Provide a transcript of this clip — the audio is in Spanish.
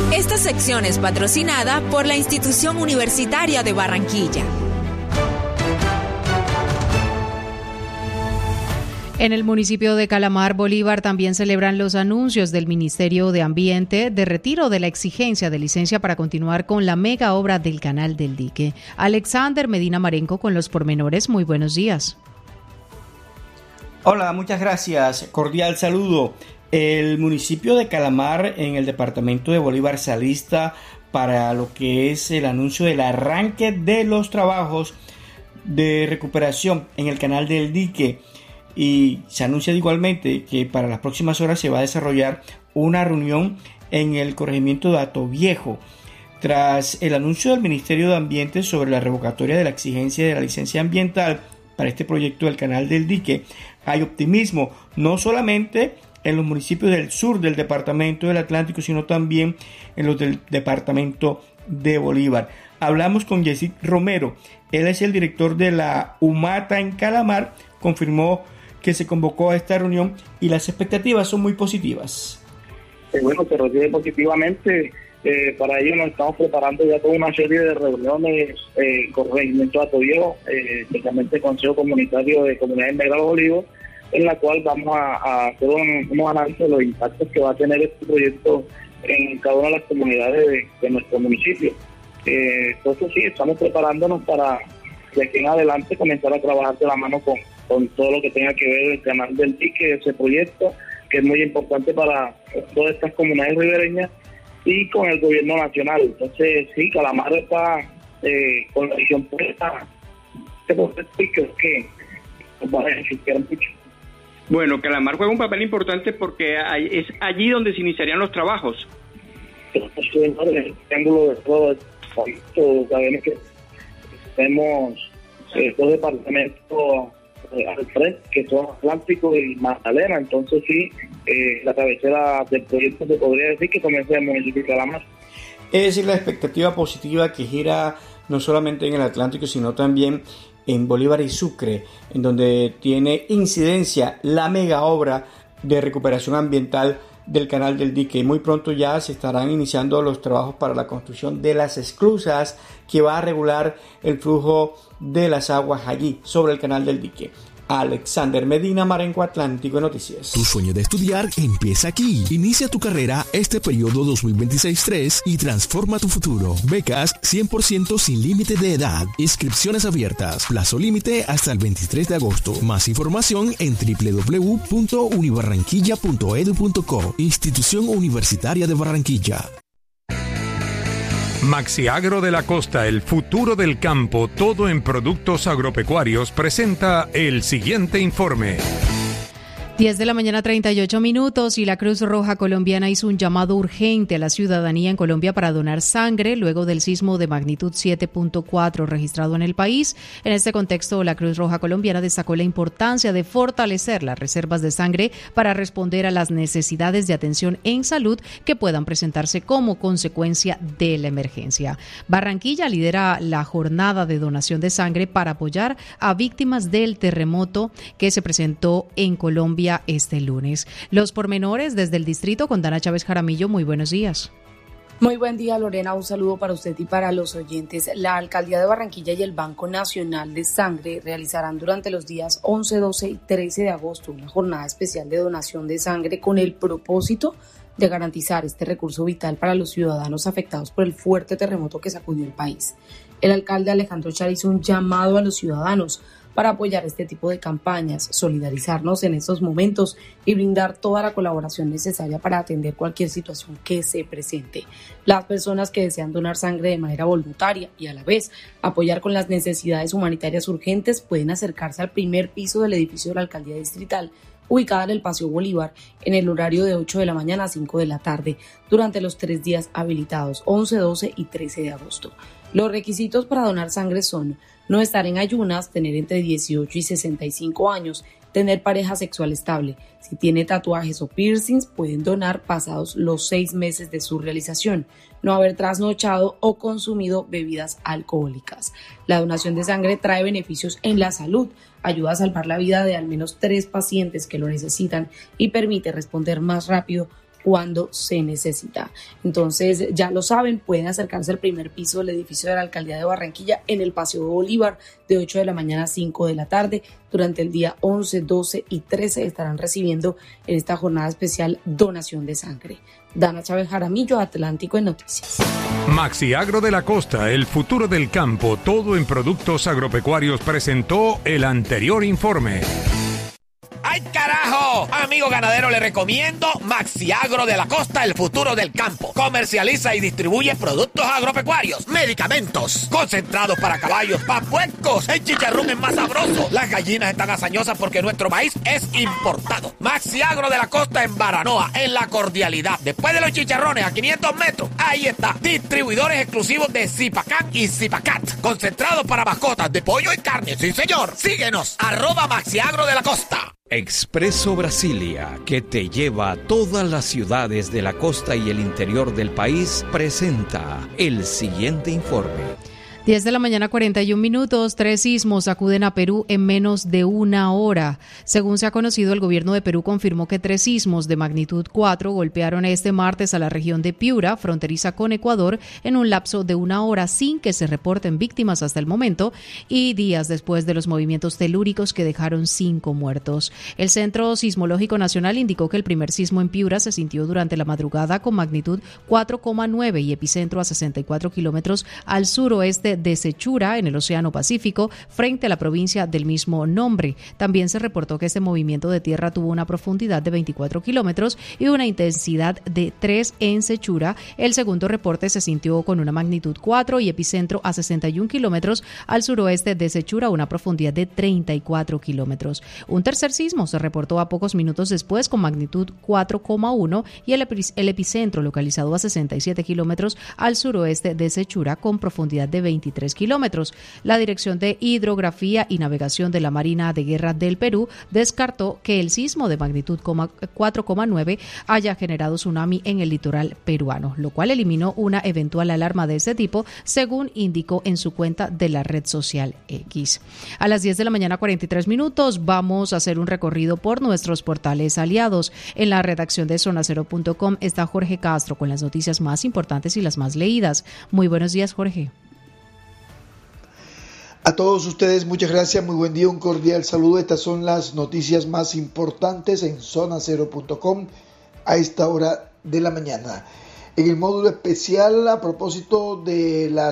Esta sección es patrocinada por la Institución Universitaria de Barranquilla. En el municipio de Calamar, Bolívar, también celebran los anuncios del Ministerio de Ambiente de retiro de la exigencia de licencia para continuar con la mega obra del Canal del Dique. Alexander Medina Marenco con los pormenores. Muy buenos días. Hola, muchas gracias. Cordial saludo. El municipio de Calamar en el departamento de Bolívar se alista para lo que es el anuncio del arranque de los trabajos de recuperación en el Canal del Dique. Y se anuncia igualmente que para las próximas horas se va a desarrollar una reunión en el corregimiento de Atoviejo. Tras el anuncio del Ministerio de Ambiente sobre la revocatoria de la exigencia de la licencia ambiental para este proyecto del Canal del Dique, hay optimismo no solamente en los municipios del sur del departamento del Atlántico, sino también en los del departamento de Bolívar. Hablamos con Yesid Romero, él es el director de la UMATA en Calamar, confirmó que se convocó a esta reunión y las expectativas son muy positivas. Bueno, se recibe positivamente. Para ello nos estamos preparando ya toda una serie de reuniones con el regimiento de Atoviejo, especialmente el Consejo Comunitario de Comunidades Negra Olivos, en la cual vamos a hacer unos análisis de los impactos que va a tener este proyecto en cada una de las comunidades de nuestro municipio. Entonces sí, estamos preparándonos para de aquí en adelante comenzar a trabajar de la mano con todo lo que tenga que ver el Canal del Dique, ese proyecto que es muy importante para todas estas comunidades ribereñas y con el gobierno nacional. Entonces sí, Calamar está con la visión puesta que nos va a beneficiar mucho. Bueno, Calamar juega un papel importante porque es allí donde se iniciarían los trabajos. El triángulo de todo esto, sabemos que tenemos dos departamentos al frente, que son Atlántico y Magdalena. Entonces sí, la cabecera del proyecto se podría decir que comienza en el municipio de Calamar. Es decir, la expectativa positiva que gira no solamente en el Atlántico, sino también en Bolívar y Sucre, en donde tiene incidencia la mega obra de recuperación ambiental del Canal del Dique. Muy pronto ya se estarán iniciando los trabajos para la construcción de las esclusas que va a regular el flujo de las aguas allí sobre el Canal del Dique. Alexander Medina Marenco, Atlántico Noticias. Tu sueño de estudiar empieza aquí. Inicia tu carrera este periodo 2026-3 y transforma tu futuro. Becas 100% sin límite de edad. Inscripciones abiertas. Plazo límite hasta el 23 de agosto. Más información en www.unibarranquilla.edu.co. Institución Universitaria de Barranquilla. Maxiagro de la Costa, el futuro del campo, todo en productos agropecuarios, presenta el siguiente informe. 10 de la mañana, 38 minutos, y la Cruz Roja Colombiana hizo un llamado urgente a la ciudadanía en Colombia para donar sangre luego del sismo de magnitud 7.4 registrado en el país. En este contexto, la Cruz Roja Colombiana destacó la importancia de fortalecer las reservas de sangre para responder a las necesidades de atención en salud que puedan presentarse como consecuencia de la emergencia. Barranquilla lidera la jornada de donación de sangre para apoyar a víctimas del terremoto que se presentó en Colombia este lunes. Los pormenores desde el distrito con Dana Chávez Jaramillo. Muy buenos días. Muy buen día, Lorena. Un saludo para usted y para los oyentes. La Alcaldía de Barranquilla y el Banco Nacional de Sangre realizarán durante los días 11, 12 y 13 de agosto una jornada especial de donación de sangre con el propósito de garantizar este recurso vital para los ciudadanos afectados por el fuerte terremoto que sacudió el país. El alcalde Alejandro Char hizo un llamado a los ciudadanos para apoyar este tipo de campañas, solidarizarnos en estos momentos y brindar toda la colaboración necesaria para atender cualquier situación que se presente. Las personas que desean donar sangre de manera voluntaria y a la vez apoyar con las necesidades humanitarias urgentes pueden acercarse al primer piso del edificio de la Alcaldía Distrital, ubicada en el Paseo Bolívar, en el horario de 8 de la mañana a 5 de la tarde, durante los 3 días habilitados, 11, 12 y 13 de agosto. Los requisitos para donar sangre son no estar en ayunas, tener entre 18 y 65 años, tener pareja sexual estable. Si tiene tatuajes o piercings, pueden donar pasados los 6 meses de su realización, no haber trasnochado o consumido bebidas alcohólicas. La donación de sangre trae beneficios en la salud, ayuda a salvar la vida de al menos 3 pacientes que lo necesitan y permite responder más rápido cuando se necesita. Entonces, ya lo saben, pueden acercarse al primer piso del edificio de la Alcaldía de Barranquilla en el Paseo Bolívar de 8 de la mañana a 5 de la tarde. Durante el día 11, 12 y 13 estarán recibiendo en esta jornada especial donación de sangre. Dana Chávez Jaramillo, Atlántico en Noticias. Maxi Agro de la Costa, el futuro del campo, todo en productos agropecuarios, presentó el anterior informe. ¡Ay, carajo! Amigo ganadero, le recomiendo Maxi Agro de la Costa, el futuro del campo. Comercializa y distribuye productos agropecuarios, medicamentos, concentrados para caballos, para puercos. El chicharrón es más sabroso. Las gallinas están hazañosas porque nuestro maíz es importado. Maxi Agro de la Costa en Baranoa, en La Cordialidad. Después de los chicharrones, a 500 metros, ahí está. Distribuidores exclusivos de Zipacán y Zipacat. Concentrados para mascotas de pollo y carne. ¡Sí, señor! Síguenos, @Maxi Agro de la Costa. Expreso Brasilia, que te lleva a todas las ciudades de la costa y el interior del país, presenta el siguiente informe. 10 de la mañana, 41 minutos. 3 sismos sacuden a Perú en menos de una hora. Según se ha conocido, el gobierno de Perú confirmó que 3 sismos de magnitud 4 golpearon este martes a la región de Piura, fronteriza con Ecuador, en un lapso de una hora sin que se reporten víctimas hasta el momento y días después de los movimientos telúricos que dejaron 5 muertos. El Centro Sismológico Nacional indicó que el primer sismo en Piura se sintió durante la madrugada con magnitud 4,9 y epicentro a 64 kilómetros al suroeste de Sechura, en el Océano Pacífico, frente a la provincia del mismo nombre. También se reportó que este movimiento de tierra tuvo una profundidad de 24 kilómetros y una intensidad de 3 en Sechura. El segundo reporte se sintió con una magnitud 4 y epicentro a 61 kilómetros al suroeste de Sechura, una profundidad de 34 kilómetros. Un tercer sismo se reportó a pocos minutos después con magnitud 4,1 y el epicentro localizado a 67 kilómetros al suroeste de Sechura con profundidad de 23 kilómetros. La Dirección de Hidrografía y Navegación de la Marina de Guerra del Perú descartó que el sismo de magnitud 4,9 haya generado tsunami en el litoral peruano, lo cual eliminó una eventual alarma de ese tipo, según indicó en su cuenta de la red social X. A las 10 de la mañana, 43 minutos, vamos a hacer un recorrido por nuestros portales aliados. En la redacción de zonacero.com está Jorge Castro con las noticias más importantes y las más leídas. Muy buenos días, Jorge. A todos ustedes, muchas gracias, muy buen día, un cordial saludo. Estas son las noticias más importantes en zonacero.com a esta hora de la mañana. En el módulo especial, a propósito de las